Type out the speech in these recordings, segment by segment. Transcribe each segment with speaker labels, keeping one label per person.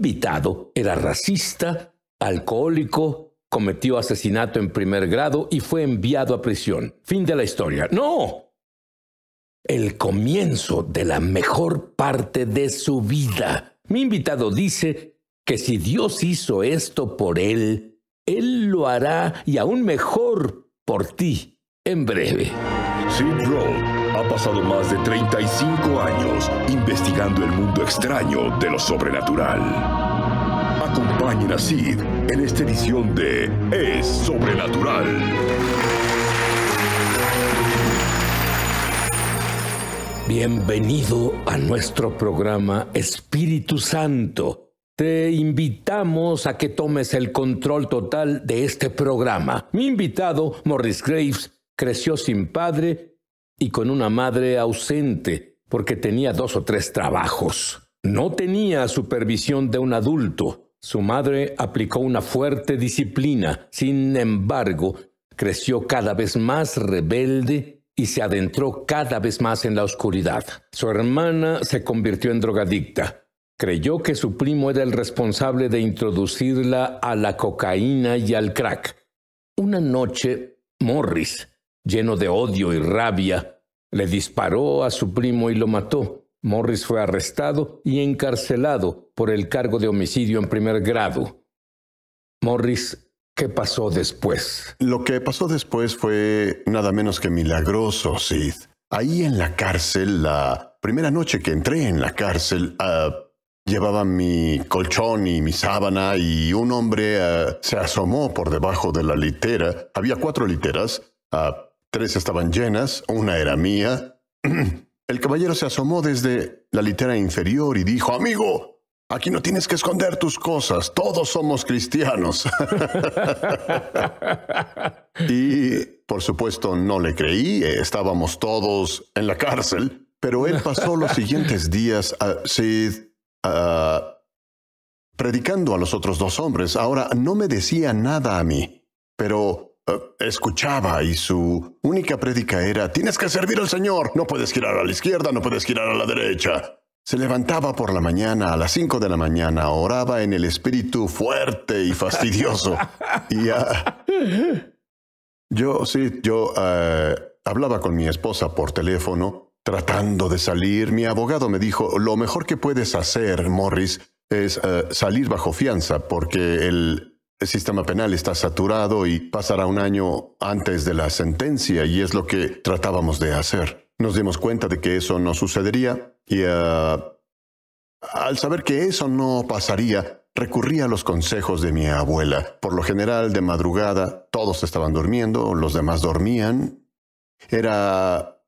Speaker 1: invitado era racista, alcohólico, cometió asesinato en primer grado y fue enviado a prisión. Fin de la historia. ¡No! El comienzo de la mejor parte de su vida. Mi invitado dice que si Dios hizo esto por él, Él lo hará y aún mejor por ti en breve.
Speaker 2: Sid Roth ha pasado más de 35 años investigando el mundo extraño de lo sobrenatural. Acompañen a Sid en esta edición de Es Sobrenatural.
Speaker 1: Bienvenido a nuestro programa Espíritu Santo. Te invitamos a que tomes el control total de este programa. Mi invitado, Morris Graves, creció sin padre y con una madre ausente porque tenía 2 o 3 trabajos. No tenía supervisión de un adulto. Su madre aplicó una fuerte disciplina. Sin embargo, creció cada vez más rebelde y se adentró cada vez más en la oscuridad. Su hermana se convirtió en drogadicta. Creyó que su primo era el responsable de introducirla a la cocaína y al crack. Una noche, Morris, lleno de odio y rabia, le disparó a su primo y lo mató. Morris fue arrestado y encarcelado por el cargo de homicidio en primer grado. Morris, ¿qué pasó después?
Speaker 3: Lo que pasó después fue nada menos que milagroso, Sid. Ahí en la cárcel, la primera noche que entré en la cárcel, llevaba mi colchón y mi sábana y un hombre se asomó por debajo de la litera. Había 4 literas. 3 estaban llenas, una era mía. El caballero se asomó desde la litera inferior y dijo: «Amigo, aquí no tienes que esconder tus cosas, todos somos cristianos». Y, por supuesto, no le creí, estábamos todos en la cárcel, pero él pasó los siguientes días predicando a los otros 2 hombres. Ahora, no me decía nada a mí, pero escuchaba y su única prédica era: «Tienes que servir al Señor, no puedes girar a la izquierda, no puedes girar a la derecha». Se levantaba por la mañana, a las 5 de la mañana, oraba en el espíritu fuerte y fastidioso. Y yo hablaba con mi esposa por teléfono, tratando de salir. Mi abogado me dijo: «Lo mejor que puedes hacer, Morris, es salir bajo fianza, porque el sistema penal está saturado y pasará un año antes de la sentencia», y es lo que tratábamos de hacer. Nos dimos cuenta de que eso no sucedería y al saber que eso no pasaría, recurrí a los consejos de mi abuela. Por lo general, de madrugada, todos estaban durmiendo, los demás dormían. Era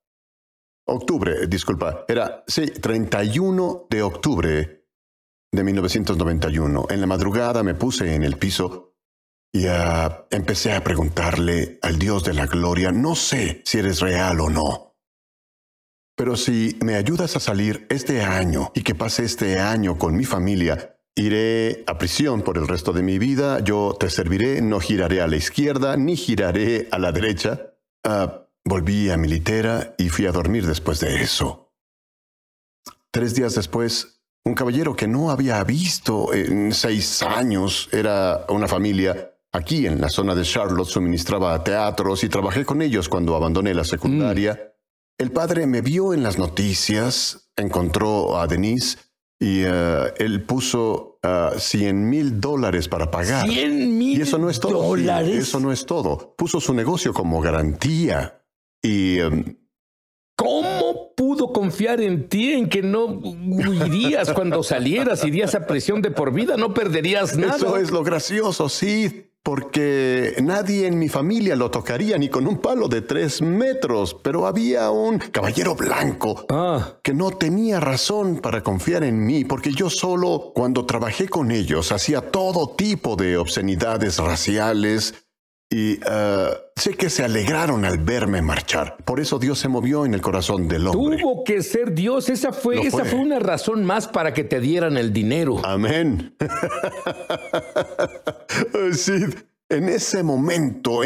Speaker 3: 31 de octubre de 1991. En la madrugada me puse en el piso y empecé a preguntarle al Dios de la gloria: «No sé si eres real o no, pero si me ayudas a salir este año y que pase este año con mi familia, iré a prisión por el resto de mi vida. Yo te serviré, no giraré a la izquierda ni giraré a la derecha». Volví a mi litera y fui a dormir después de eso. 3 días después, un caballero que no había visto en 6 años, era una familia aquí en la zona de Charlotte, suministraba teatros y trabajé con ellos cuando abandoné la secundaria. El padre me vio en las noticias, encontró a Denise y él puso $100,000 para pagar.
Speaker 1: $100,000.
Speaker 3: Y eso no es todo. Sí, eso no es todo. Puso su negocio como garantía y...
Speaker 1: ¿Cómo pudo confiar en ti, en que no huirías cuando salieras, irías a prisión de por vida, no perderías nada?
Speaker 3: Eso es lo gracioso, sí, porque nadie en mi familia lo tocaría ni con un palo de 3 metros, pero había un caballero blanco que no tenía razón para confiar en mí, porque yo solo, cuando trabajé con ellos, hacía todo tipo de obscenidades raciales. Y sé que se alegraron al verme marchar. Por eso Dios se movió en el corazón del hombre.
Speaker 1: Tuvo que ser Dios. Esa fue una razón más para que te dieran el dinero.
Speaker 3: Amén. Sí, en ese momento